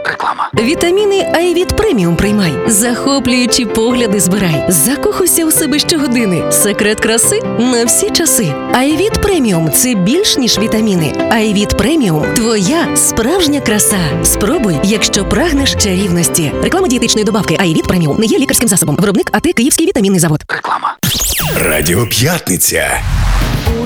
Реклама. Вітаміни Айвіт Преміум приймай. Захоплюючі погляди збирай. Закохуйся у себе щогодини. Секрет краси на всі часи. Айвіт Преміум – це більш ніж вітаміни. Айвіт Преміум – твоя справжня краса. Спробуй, якщо прагнеш чарівності. Реклама дієтичної добавки Айвіт Преміум не є лікарським засобом. Виробник АТ Київський вітамінний завод. Реклама. Радіо П'ятниця.